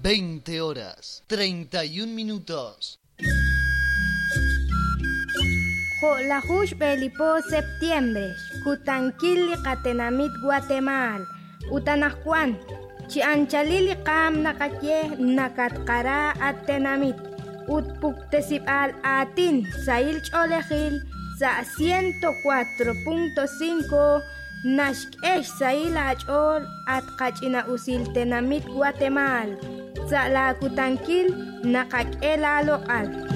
20 horas, 31 minutos. La Jush Belipo septiembre, Kutanquili Catenamit Guatemala, Utanajuan, Chianchalili Kam Nakaye Nakatkara Atenamit, Utpuktesip al Atin, Sail Cholejil, Sa 104.5, Nashkesh Sail Achol, Atkachina Usil Tenamit Guatemala, Sa la Kutanquil Nakakela Loal.